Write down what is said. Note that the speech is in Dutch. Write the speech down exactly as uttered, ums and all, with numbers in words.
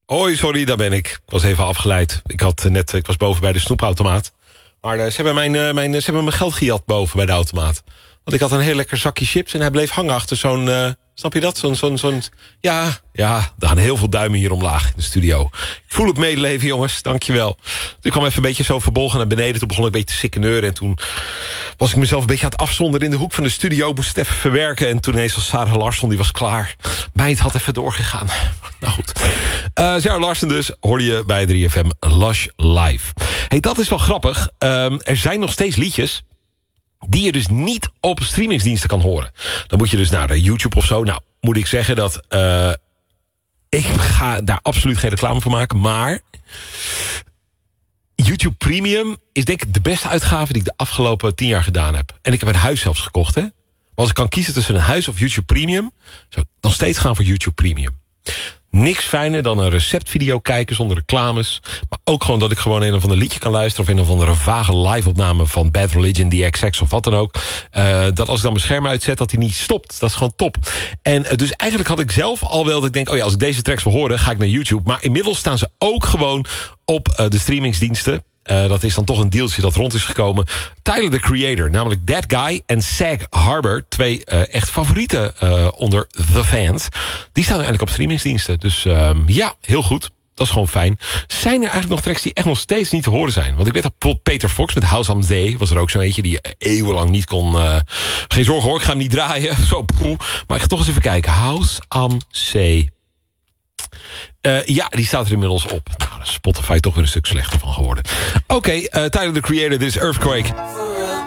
Hoi, sorry, daar ben ik. Ik was even afgeleid. Ik, had net, ik was boven bij de snoepautomaat. Maar uh, ze, hebben mijn, uh, mijn, ze hebben mijn geld gejat boven bij de automaat. Want ik had een heel lekker zakje chips en hij bleef hangen achter zo'n... Uh, snap je dat? Zo'n... zo'n, zo'n ja, ja, er gaan heel veel duimen hier omlaag in de studio. Ik voel het medeleven, jongens. Dankjewel. Ik kwam even een beetje zo verbolgen naar beneden. Toen begon ik een beetje te sikkeneuren. En toen was ik mezelf een beetje aan het afzonderen in de hoek van de studio. Moest het even verwerken. En toen ineens was Sarah Larsson, die was klaar. Meid had even doorgegaan. Nou goed. Uh, Sarah Larsson dus, hoorde je bij drie F M Lush Live. Hey, dat is wel grappig. Um, er zijn nog steeds liedjes die je dus niet op streamingsdiensten kan horen. Dan moet je dus naar YouTube of zo. Nou, moet ik zeggen dat... Uh, ik ga daar absoluut geen reclame voor maken, maar... YouTube Premium is denk ik de beste uitgave die ik de afgelopen tien jaar gedaan heb. En ik heb een huis zelfs gekocht, hè. Maar als ik kan kiezen tussen een huis of YouTube Premium... zou ik nog steeds gaan voor YouTube Premium. Niks fijner dan een receptvideo kijken zonder reclames. Maar ook gewoon dat ik gewoon een of ander liedje kan luisteren... of een of andere vage live-opname van Bad Religion, D X X of wat dan ook. Uh, dat als ik dan mijn scherm uitzet, dat hij niet stopt. Dat is gewoon top. En uh, dus eigenlijk had ik zelf al wel dat ik denk... oh ja, als ik deze tracks wil horen, ga ik naar YouTube. Maar inmiddels staan ze ook gewoon op uh, de streamingsdiensten. Uh, dat is dan toch een dealtje dat rond is gekomen. Tyler, the Creator, namelijk That Guy en Sag Harbor... twee uh, echt favorieten uh, onder The Fans... die staan eigenlijk op streamingsdiensten. Dus uh, ja, heel goed. Dat is gewoon fijn. Zijn er eigenlijk nog tracks die echt nog steeds niet te horen zijn? Want ik weet dat bijvoorbeeld Peter Fox met House on Day... was er ook zo'n eentje die eeuwenlang niet kon... Uh, geen zorgen hoor, ik ga hem niet draaien. Zo, poeh. Maar ik ga toch eens even kijken. House on Say... Uh, ja, die staat er inmiddels op. Nou, Spotify toch weer een stuk slechter van geworden. Oké, okay, uh, Tyler, the Creator, dit is Earthquake.